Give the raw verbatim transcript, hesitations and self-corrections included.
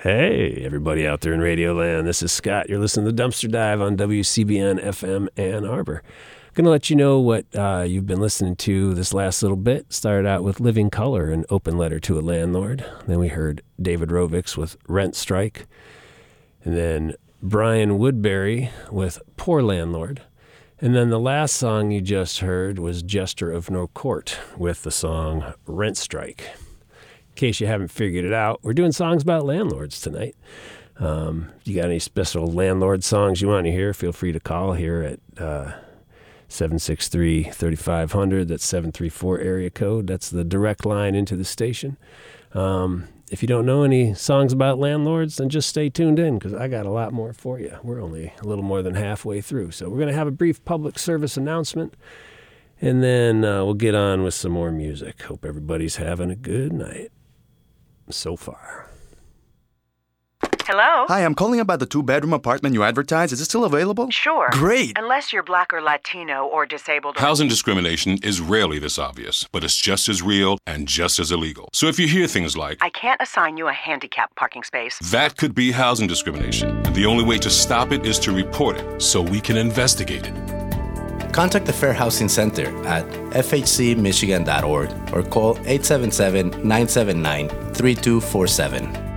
Hey, everybody out there in Radio Land. This is Scott. You're listening to Dumpster Dive on W C B N F M Ann Arbor. Going to let you know what uh, you've been listening to this last little bit. Started out with Living Color, An Open Letter to a Landlord. Then we heard David Rovix with Rent Strike. And then Brian Woodbury with Poor Landlord. And then the last song you just heard was Jester of No Court with the song Rent Strike. In case you haven't figured it out, we're doing songs about landlords tonight. Um, if you got any special landlord songs you want to hear, feel free to call here at uh, seven six three, three five zero zero. That's seven three four area code. That's the direct line into the station. Um, if you don't know any songs about landlords, then just stay tuned in because I got a lot more for you. We're only a little more than halfway through. So we're going to have a brief public service announcement, and then uh, we'll get on with some more music. Hope everybody's having a good night so far. Hello? Hi, I'm calling about the two-bedroom apartment you advertised. Is it still available? Sure. Great. Unless you're black or Latino or disabled. Or... Housing discrimination is rarely this obvious, but it's just as real and just as illegal. So if you hear things like, I can't assign you a handicap parking space, that could be housing discrimination. And the only way to stop it is to report it so we can investigate it. Contact the Fair Housing Center at f h c michigan dot org or call eight seven seven, nine seven nine, three two four seven.